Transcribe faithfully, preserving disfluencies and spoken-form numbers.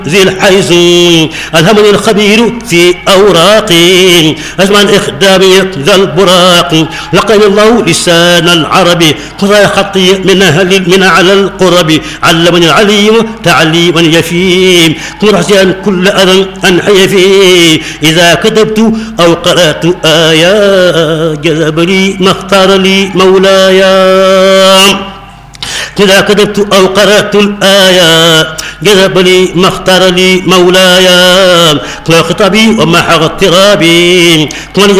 ذي الحيز ألهمني الخبير في أوراقي أجمع إخدامي ذا البراق لقاني الله لسان العربي قضى خطي من أهل من على القرب علمني العليم تعليما يفيم كن رحزيا كل أذى أنحي فيه إذا كتبت أو قرأت آيات جذب لي ما اختار لي مولاي إذا كتبت أو قرأت الآيات جذب لي ما اختار لي مولاي كل خطابي ومحى اضطرابي